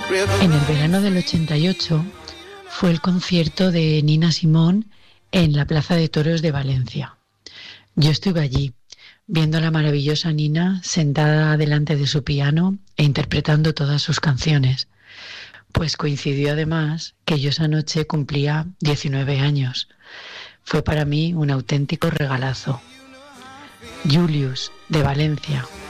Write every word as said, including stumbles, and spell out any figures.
En el verano del ochenta y ocho fue el concierto de Nina Simone en la Plaza de Toros de Valencia. Yo estuve allí, viendo a la maravillosa Nina sentada delante de su piano e interpretando todas sus canciones. Pues coincidió además que yo esa noche cumplía diecinueve años. Fue para mí un auténtico regalazo. Julius, de Valencia,